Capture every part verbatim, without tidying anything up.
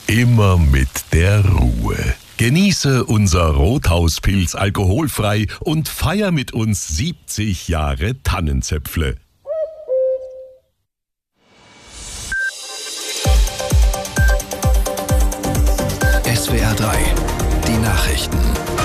immer mit der Ruhe. Genieße unser Rothauspilz alkoholfrei und feier mit uns siebzig Jahre Tannenzäpfle. S W R drei, die Nachrichten.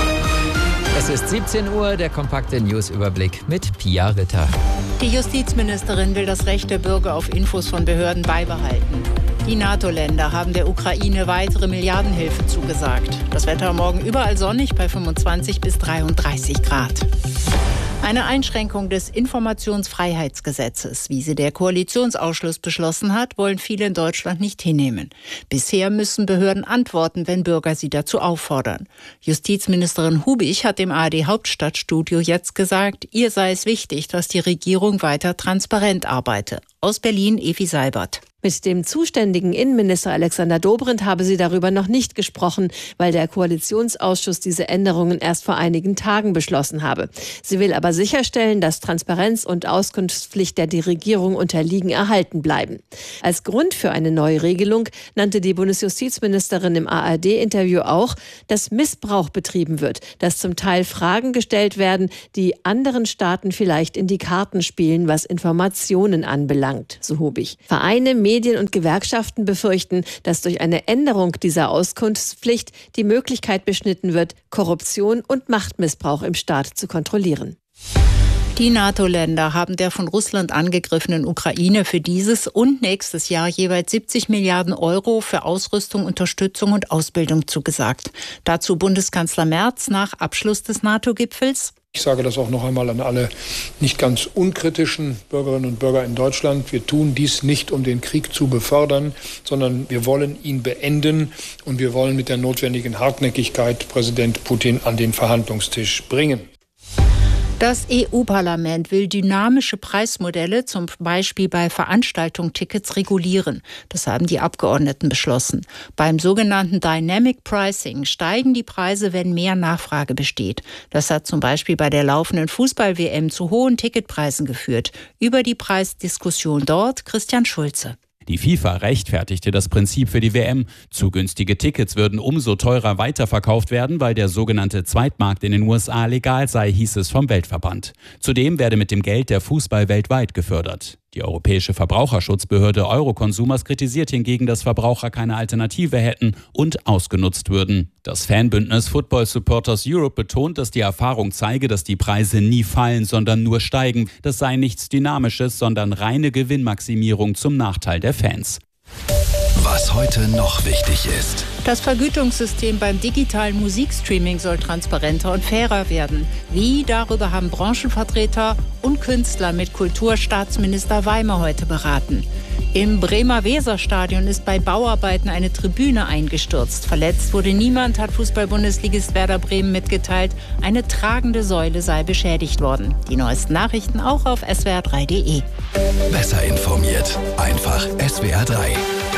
Es ist siebzehn Uhr, der kompakte Newsüberblick mit Pia Ritter. Die Justizministerin will das Recht der Bürger auf Infos von Behörden beibehalten. Die NATO-Länder haben der Ukraine weitere Milliardenhilfe zugesagt. Das Wetter morgen überall sonnig bei fünfundzwanzig bis dreiunddreißig Grad. Eine Einschränkung des Informationsfreiheitsgesetzes, wie sie der Koalitionsausschuss beschlossen hat, wollen viele in Deutschland nicht hinnehmen. Bisher müssen Behörden antworten, wenn Bürger sie dazu auffordern. Justizministerin Hubig hat dem A R D Hauptstadtstudio jetzt gesagt, ihr sei es wichtig, dass die Regierung weiter transparent arbeite. Aus Berlin Evi Seibert. Mit dem zuständigen Innenminister Alexander Dobrindt habe sie darüber noch nicht gesprochen, weil der Koalitionsausschuss diese Änderungen erst vor einigen Tagen beschlossen habe. Sie will aber sicherstellen, dass Transparenz und Auskunftspflicht der die Regierung unterliegen erhalten bleiben. Als Grund für eine neue Regelung nannte die Bundesjustizministerin im A R D-Interview auch, dass Missbrauch betrieben wird, dass zum Teil Fragen gestellt werden, die anderen Staaten vielleicht in die Karten spielen, was Informationen anbelangt, so Hubig. Vereine, Medien und Gewerkschaften befürchten, dass durch eine Änderung dieser Auskunftspflicht die Möglichkeit beschnitten wird, Korruption und Machtmissbrauch im Staat zu kontrollieren. Die NATO-Länder haben der von Russland angegriffenen Ukraine für dieses und nächstes Jahr jeweils siebzig Milliarden Euro für Ausrüstung, Unterstützung und Ausbildung zugesagt. Dazu Bundeskanzler Merz nach Abschluss des NATO-Gipfels. Ich sage das auch noch einmal an alle nicht ganz unkritischen Bürgerinnen und Bürger in Deutschland. Wir tun dies nicht, um den Krieg zu befördern, sondern wir wollen ihn beenden und wir wollen mit der notwendigen Hartnäckigkeit Präsident Putin an den Verhandlungstisch bringen. Das E U-Parlament will dynamische Preismodelle, zum Beispiel bei Veranstaltungstickets, regulieren. Das haben die Abgeordneten beschlossen. Beim sogenannten Dynamic Pricing steigen die Preise, wenn mehr Nachfrage besteht. Das hat zum Beispiel bei der laufenden Fußball-W M zu hohen Ticketpreisen geführt. Über die Preisdiskussion dort Christian Schulze. Die FIFA rechtfertigte das Prinzip für die W M. Zu günstige Tickets würden umso teurer weiterverkauft werden, weil der sogenannte Zweitmarkt in den U S A legal sei, hieß es vom Weltverband. Zudem werde mit dem Geld der Fußball weltweit gefördert. Die europäische Verbraucherschutzbehörde Euroconsumers kritisiert hingegen, dass Verbraucher keine Alternative hätten und ausgenutzt würden. Das Fanbündnis Football Supporters Europe betont, dass die Erfahrung zeige, dass die Preise nie fallen, sondern nur steigen. Das sei nichts Dynamisches, sondern reine Gewinnmaximierung zum Nachteil der Fans. Was heute noch wichtig ist. Das Vergütungssystem beim digitalen Musikstreaming soll transparenter und fairer werden. Wie? Darüber haben Branchenvertreter und Künstler mit Kulturstaatsminister Weimer heute beraten. Im Bremer Weserstadion ist bei Bauarbeiten eine Tribüne eingestürzt. Verletzt wurde niemand, hat Fußball-Bundesligist Werder Bremen mitgeteilt. Eine tragende Säule sei beschädigt worden. Die neuesten Nachrichten auch auf S W R drei punkt de. Besser informiert. Einfach S W R drei.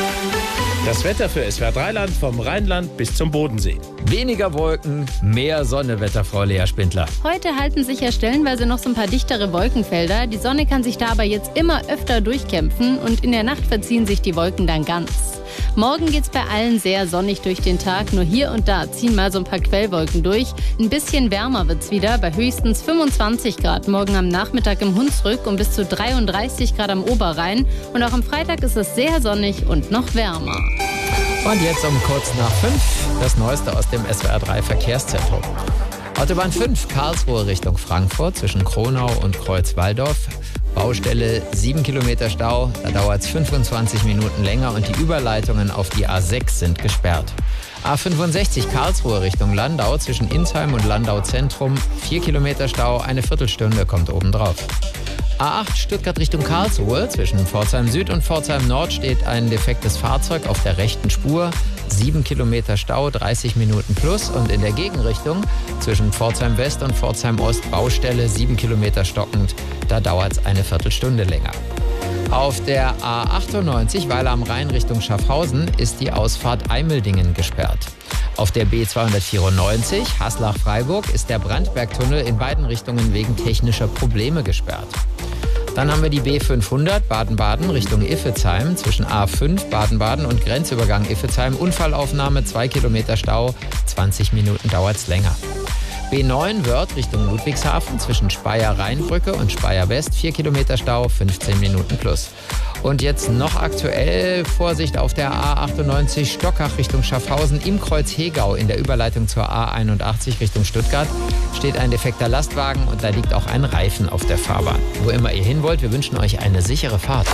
Das Wetter für S W R drei Land vom Rheinland bis zum Bodensee. Weniger Wolken, mehr Sonne, Wetterfrau Lea Spindler. Heute halten sich ja stellenweise noch so ein paar dichtere Wolkenfelder. Die Sonne kann sich da aber jetzt immer öfter durchkämpfen und in der Nacht verziehen sich die Wolken dann ganz. Morgen geht's bei allen sehr sonnig durch den Tag. Nur hier und da ziehen mal so ein paar Quellwolken durch. Ein bisschen wärmer wird's wieder, bei höchstens fünfundzwanzig Grad morgen am Nachmittag im Hunsrück und bis zu dreiunddreißig Grad am Oberrhein. Und auch am Freitag ist es sehr sonnig und noch wärmer. Und jetzt um kurz nach fünf das Neueste aus dem S W R drei Verkehrszentrum. Autobahn fünf, Karlsruhe Richtung Frankfurt zwischen Kronau und Kreuzwaldorf. Baustelle, sieben Kilometer Stau, da dauert es fünfundzwanzig Minuten länger und die Überleitungen auf die A sechs sind gesperrt. A fünfundsechzig Karlsruhe Richtung Landau zwischen Insheim und Landau Zentrum, vier Kilometer Stau, eine Viertelstunde kommt obendrauf. A acht Stuttgart Richtung Karlsruhe, zwischen Pforzheim Süd und Pforzheim Nord steht ein defektes Fahrzeug auf der rechten Spur. sieben Kilometer Stau, dreißig Minuten plus und in der Gegenrichtung zwischen Pforzheim West und Pforzheim Ost Baustelle, sieben Kilometer stockend, da dauert es eine Viertelstunde länger. Auf der A achtundneunzig Weiler am Rhein Richtung Schaffhausen ist die Ausfahrt Eimeldingen gesperrt. Auf der B zweihundertvierundneunzig Haslach-Freiburg ist der Brandbergtunnel in beiden Richtungen wegen technischer Probleme gesperrt. Dann haben wir die B fünfhundert Baden-Baden Richtung Iffezheim zwischen A fünf Baden-Baden und Grenzübergang Iffezheim. Unfallaufnahme, zwei Kilometer Stau, zwanzig Minuten dauert es länger. B neun Wörth Richtung Ludwigshafen zwischen Speyer-Rheinbrücke und Speyer-West, vier Kilometer Stau, fünfzehn Minuten plus. Und jetzt noch aktuell Vorsicht auf der A achtundneunzig Stockach Richtung Schaffhausen. Im Kreuz Hegau in der Überleitung zur A einundachtzig Richtung Stuttgart steht ein defekter Lastwagen und da liegt auch ein Reifen auf der Fahrbahn. Wo immer ihr hin wollt, wir wünschen euch eine sichere Fahrt.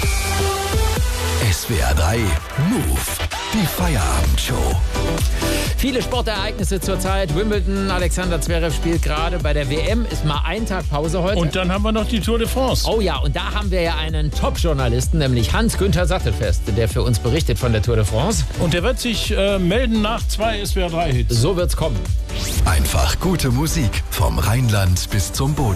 S W R drei Move, die Feierabendshow. Viele Sportereignisse zurzeit. Wimbledon, Alexander Zverev spielt gerade. Bei der W M ist mal ein Tag Pause heute. Und dann haben wir noch die Tour de France. Oh ja, und da haben wir ja einen Top-Journalisten, nämlich Hans-Günther Sattelfest, der für uns berichtet von der Tour de France. Und der wird sich äh, melden nach zwei S W R drei Hits. So wird's kommen. Einfach gute Musik vom Rheinland bis zum Boden.